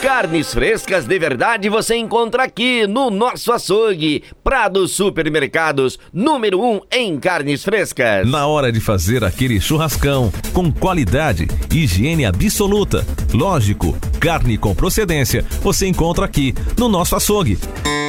Carnes frescas de verdade você encontra aqui no nosso açougue. Prado Supermercados, número 1 em carnes frescas. Na hora de fazer aquele churrascão, com qualidade, higiene absoluta, lógico, carne com procedência, você encontra aqui no nosso açougue.